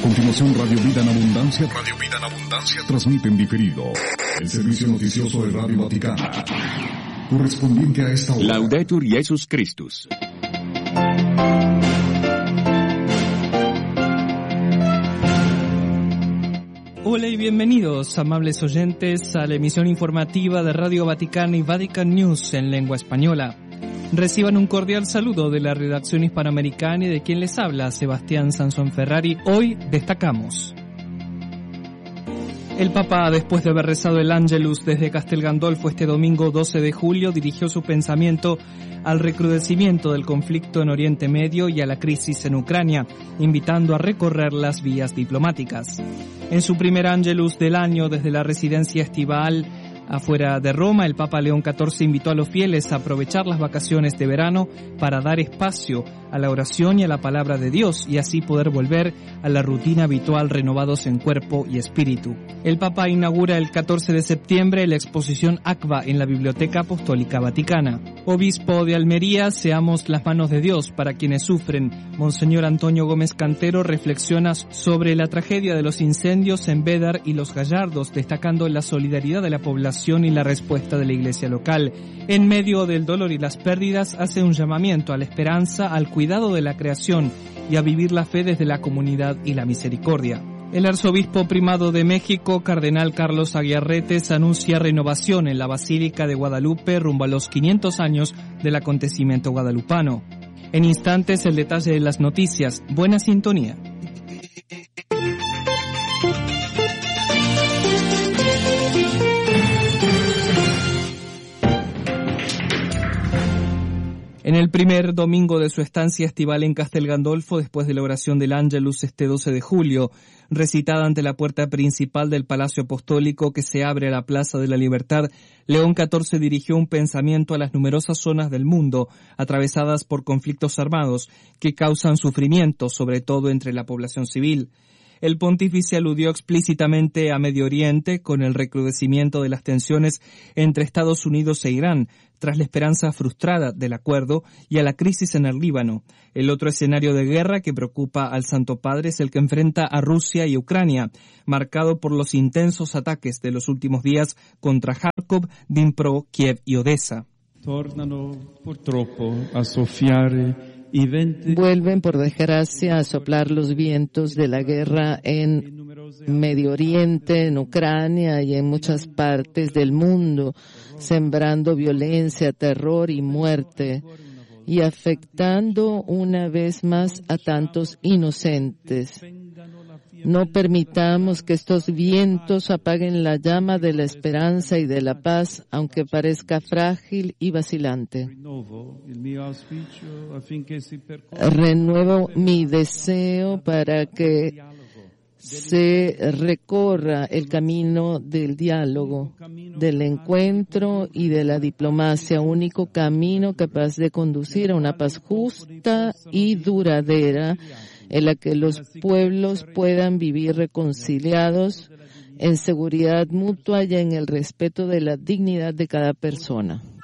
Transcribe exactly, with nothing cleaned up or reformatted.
continuación Radio Vida en Abundancia. Radio Vida en Abundancia transmite en diferido el servicio noticioso de Radio Vaticana, correspondiente a esta hora. Laudetur Jesus Christus. Hola y bienvenidos, amables oyentes, a la emisión informativa de Radio Vaticana y Vatican News en lengua española. Reciban un cordial saludo de la redacción hispanoamericana y de quien les habla, Sebastián Sansón Ferrari. Hoy destacamos: el Papa, después de haber rezado el Ángelus desde Castel Gandolfo este domingo doce de julio, dirigió su pensamiento al recrudecimiento del conflicto en Oriente Medio y a la crisis en Ucrania, invitando a recorrer las vías diplomáticas. En su primer Ángelus del año desde la residencia estival afuera de Roma, el Papa León catorce invitó a los fieles a aprovechar las vacaciones de verano para dar espacio a la oración y a la palabra de Dios y así poder volver a la rutina habitual, renovados en cuerpo y espíritu. El Papa inaugura el catorce de septiembre la exposición ACVA en la Biblioteca Apostólica Vaticana. Obispo de Almería, seamos las manos de Dios para quienes sufren. Monseñor Antonio Gómez Cantero reflexiona sobre la tragedia de los incendios en Bédar y Los Gallardos, destacando la solidaridad de la población y la respuesta de la iglesia local. En medio del dolor y las pérdidas, hace un llamamiento a la esperanza, al cuidado de la creación y a vivir la fe desde la comunidad y la misericordia. El arzobispo primado de México, cardenal Carlos Aguiarretes, anuncia renovación en la Basílica de Guadalupe rumbo a los quinientos años del acontecimiento guadalupano. En instantes, el detalle de las noticias. Buena sintonía. En el primer domingo de su estancia estival en Castel Gandolfo, después de la oración del Ángelus este doce de julio, recitada ante la puerta principal del Palacio Apostólico que se abre a la Plaza de la Libertad, León catorce dirigió un pensamiento a las numerosas zonas del mundo atravesadas por conflictos armados que causan sufrimiento, sobre todo entre la población civil. El pontífice aludió explícitamente a Medio Oriente con el recrudecimiento de las tensiones entre Estados Unidos e Irán, tras la esperanza frustrada del acuerdo, y a la crisis en el Líbano. El otro escenario de guerra que preocupa al Santo Padre es el que enfrenta a Rusia y Ucrania, marcado por los intensos ataques de los últimos días contra Kharkov, Dnipro, Kiev y Odessa. Tornano purtroppo a soffiare. Vuelven por desgracia a soplar los vientos de la guerra en Medio Oriente, en Ucrania y en muchas partes del mundo, sembrando violencia, terror y muerte y afectando una vez más a tantos inocentes. No permitamos que estos vientos apaguen la llama de la esperanza y de la paz, aunque parezca frágil y vacilante. Renuevo mi deseo para que se recorra el camino del diálogo, del encuentro y de la diplomacia, único camino capaz de conducir a una paz justa y duradera, en la que los pueblos puedan vivir reconciliados en seguridad mutua y en el respeto de la dignidad de cada persona.